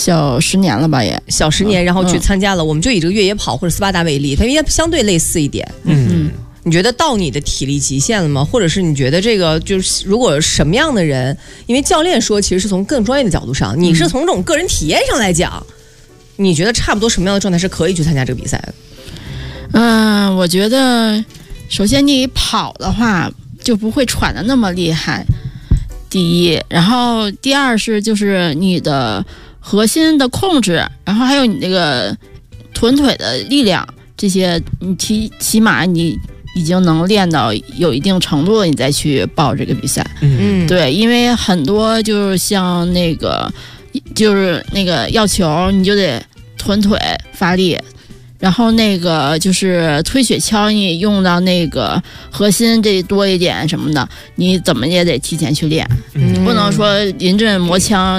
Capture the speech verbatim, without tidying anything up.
小十年了吧也， 小十年，然后去参加了，嗯、我们就以这个越野跑或者斯巴达为例，它应该相对类似一点。 嗯， 你觉得到你的体力极限了吗？或者是你觉得这个就是如果什么样的人，因为教练说其实是从更专业的角度上，你是从这种个人体验上来讲，嗯、你觉得差不多什么样的状态是可以去参加这个比赛的？ 嗯，我觉得首先你跑的话就不会喘得那么厉害，第一，然后第二是就是你的核心的控制，然后还有你那个臀腿的力量，这些你起起码你已经能练到有一定程度了，你再去报这个比赛。 嗯， 对，因为很多就是像那个就是那个要球，你就得臀腿发力。然后那个就是推雪橇，你用到那个核心这多一点什么的，你怎么也得提前去练，嗯、不能说临阵磨枪。